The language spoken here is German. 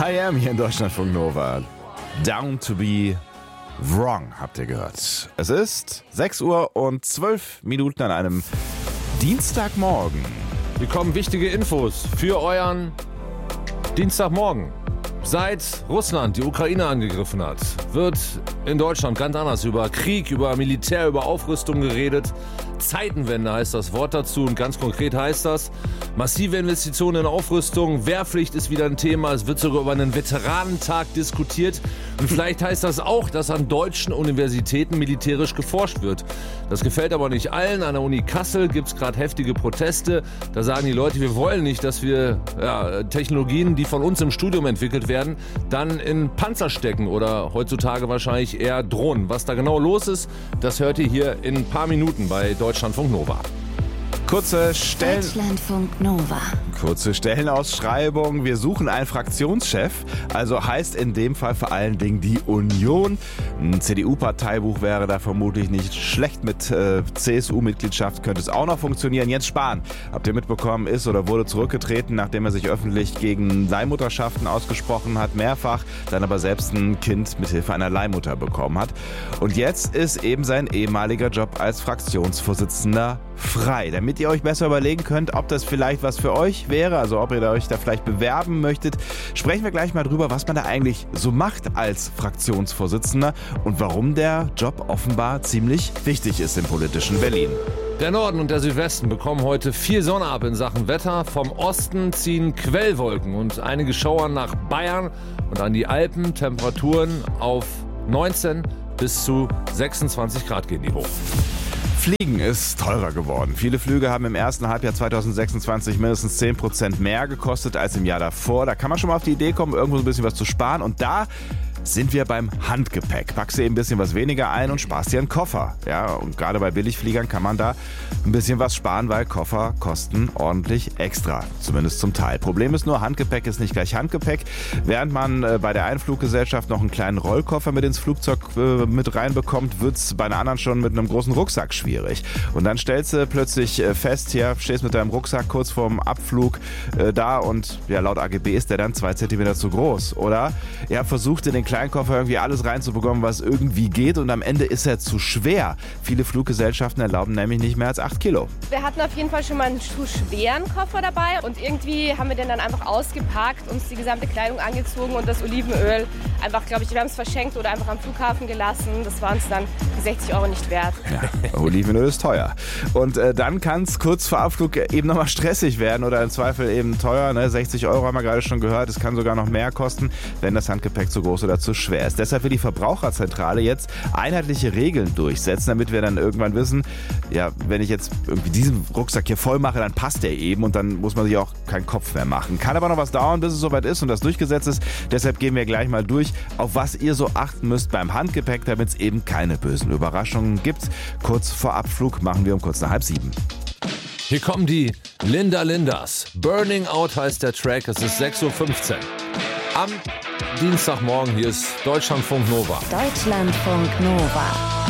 I Am hier in Deutschlandfunk Nova. Down to be wrong, habt ihr gehört. Es ist 6 Uhr und 12 Minuten an einem Dienstagmorgen. Hier kommen wichtige Infos für euren Dienstagmorgen. Seit Russland die Ukraine angegriffen hat, wird in Deutschland ganz anders über Krieg, über Militär, über Aufrüstung geredet. Zeitenwende heißt das Wort dazu und ganz konkret heißt das, massive Investitionen in Aufrüstung, Wehrpflicht ist wieder ein Thema, es wird sogar über einen Veteranentag diskutiert und vielleicht heißt das auch, dass an deutschen Universitäten militärisch geforscht wird. Das gefällt aber nicht allen. An der Uni Kassel gibt es gerade heftige Proteste. Da sagen die Leute, wir wollen nicht, dass wir Technologien, die von uns im Studium entwickelt werden, dann in Panzer stecken oder heutzutage wahrscheinlich eher Drohnen. Was da genau los ist, das hört ihr hier in ein paar Minuten bei Deutschlandfunk Nova. Kurze Stellenausschreibung. Wir suchen einen Fraktionschef, also heißt in dem Fall vor allen Dingen die Union. Ein CDU-Parteibuch wäre da vermutlich nicht schlecht. Mit CSU-Mitgliedschaft könnte es auch noch funktionieren. Jens Spahn, habt ihr mitbekommen, ist oder wurde zurückgetreten, nachdem er sich öffentlich gegen Leihmutterschaften ausgesprochen hat, mehrfach, dann aber selbst ein Kind mithilfe einer Leihmutter bekommen hat. Und jetzt ist eben sein ehemaliger Job als Fraktionsvorsitzender frei. Damit ihr euch besser überlegen könnt, ob das vielleicht was für euch wäre, also ob ihr euch da vielleicht bewerben möchtet, sprechen wir gleich mal drüber, was man da eigentlich so macht als Fraktionsvorsitzender und warum der Job offenbar ziemlich wichtig ist im politischen Berlin. Der Norden und der Südwesten bekommen heute viel Sonne ab in Sachen Wetter. Vom Osten ziehen Quellwolken und einige Schauern nach Bayern und an die Alpen. Temperaturen auf 19 bis zu 26 Grad gehen die hoch. Fliegen ist teurer geworden. Viele Flüge haben im ersten Halbjahr 2026 mindestens 10% mehr gekostet als im Jahr davor. Da kann man schon mal auf die Idee kommen, irgendwo so ein bisschen was zu sparen. Und da sind wir beim Handgepäck. Packst dir eben ein bisschen was weniger ein und sparst dir einen Koffer. Ja, und gerade bei Billigfliegern kann man da ein bisschen was sparen, weil Koffer kosten ordentlich extra. Zumindest zum Teil. Problem ist nur, Handgepäck ist nicht gleich Handgepäck. Während man bei der einen Fluggesellschaft noch einen kleinen Rollkoffer mit ins Flugzeug mit reinbekommt, wird es bei einer anderen schon mit einem großen Rucksack schwierig. Und dann stellst du plötzlich fest, hier stehst mit deinem Rucksack kurz vorm Abflug da und ja, laut AGB ist der dann 2 Zentimeter zu groß. Oder ihr habt versucht, in den Kleinkoffer irgendwie alles reinzubekommen, was irgendwie geht und am Ende ist er zu schwer. Viele Fluggesellschaften erlauben nämlich nicht mehr als 8 Kilo. Wir hatten auf jeden Fall schon mal einen zu schweren Koffer dabei und irgendwie haben wir den dann einfach ausgepackt, uns die gesamte Kleidung angezogen und das Olivenöl einfach, glaube ich, wir haben es verschenkt oder einfach am Flughafen gelassen. Das waren uns dann die 60 Euro nicht wert. Ja, Olivenöl ist teuer. Und dann kann es kurz vor Abflug eben nochmal stressig werden oder im Zweifel eben teuer. Ne? 60 Euro haben wir gerade schon gehört. Es kann sogar noch mehr kosten, wenn das Handgepäck zu groß oder zu schwer ist. Deshalb will die Verbraucherzentrale jetzt einheitliche Regeln durchsetzen, damit wir dann irgendwann wissen, ja, wenn ich jetzt irgendwie diesen Rucksack hier voll mache, dann passt der eben und dann muss man sich auch keinen Kopf mehr machen. Kann aber noch was dauern, bis es soweit ist und das durchgesetzt ist. Deshalb gehen wir gleich mal durch, auf was ihr so achten müsst beim Handgepäck, damit es eben keine bösen Überraschungen gibt. Kurz vor Abflug machen wir um kurz nach 6:30. Hier kommen die Lindas. Burning Out heißt der Track, es ist 6:15 Uhr. Am Dienstagmorgen, hier ist Deutschlandfunk Nova. Deutschlandfunk Nova.